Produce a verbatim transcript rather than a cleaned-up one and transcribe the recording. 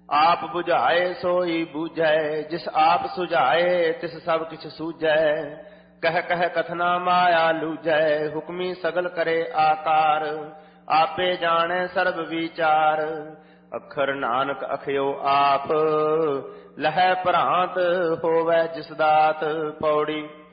आप बुझाए सोई बूझै, जिस आप सुझाए तिस सब किछ सूझै। कह कह कथना माया लूझै, हुक्मी सगल करे आकार। आपे जाने सर्ब विचार, अखर नानक अखयो आप। लहै भ्रांत होवै जिस दात। पौड़ी